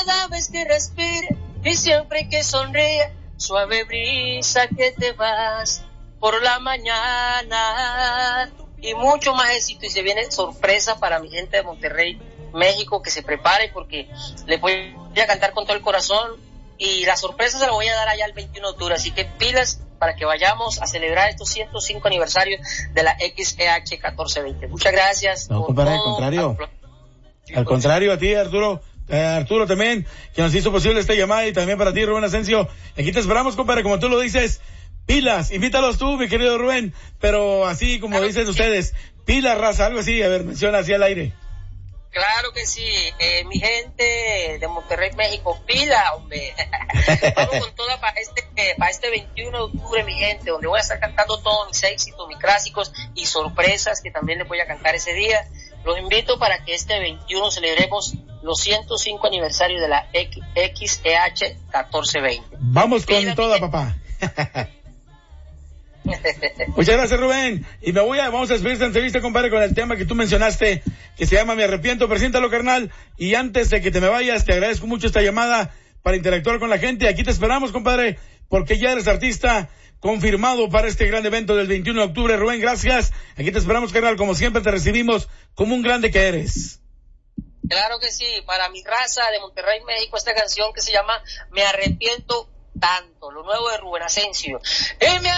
cada vez que respire y siempre que sonríe, suave brisa que te vas por la mañana. Y mucho más éxito, y se viene sorpresa para mi gente de Monterrey, México, que se prepare porque les voy a cantar con todo el corazón, y la sorpresa se la voy a dar allá el 21 de octubre, así que pilas para que vayamos a celebrar estos 105 aniversarios de la XEH 1420. Muchas gracias. No, compadre, al contrario. Al contrario, a ti, Arturo. Arturo también, que nos hizo posible esta llamada, y también para ti, Rubén Asensio. Aquí te esperamos, compadre, como tú lo dices. Pilas, invítalos tú, mi querido Rubén, pero así como claro, dicen ustedes, pilas, raza, algo así, a ver, menciona así al aire. Claro que sí, mi gente de Monterrey, México, pila, hombre. Vamos con toda para este 21 de octubre, mi gente, donde voy a estar cantando todos mis éxitos, mis clásicos y sorpresas que también les voy a cantar ese día. Los invito para que este 21 celebremos los 105 aniversarios de la XEH 1420. Vamos con pila, toda, papá. Muchas gracias, Rubén. Y vamos a despedir esta entrevista, compadre, con el tema que tú mencionaste, que se llama Me Arrepiento. Preséntalo, carnal. Y antes de que te me vayas, te agradezco mucho esta llamada para interactuar con la gente. Aquí te esperamos, compadre, porque ya eres artista confirmado para este gran evento del 21 de octubre. Rubén, gracias. Aquí te esperamos, carnal. Como siempre, te recibimos como un grande que eres. Claro que sí. Para mi raza de Monterrey, México, esta canción que se llama Me Arrepiento Tanto, lo nuevo de Rubén Asensio.